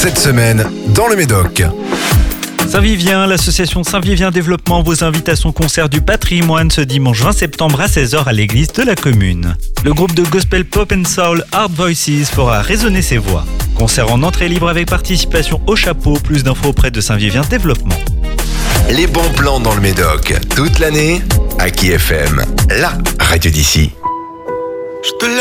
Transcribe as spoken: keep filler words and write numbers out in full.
cette semaine dans le Médoc. Saint-Vivien, l'association Saint-Vivien Développement vous invite à son concert du patrimoine ce dimanche vingt septembre à seize heures à l'église de la commune. Le groupe de gospel pop and soul Art Voices fera résonner ses voix. Concert en entrée libre avec participation au chapeau, plus d'infos auprès de Saint-Vivien Développement. Les bons plans dans le Médoc, toute l'année, à Aki F M, la radio d'ici. Je te laisse.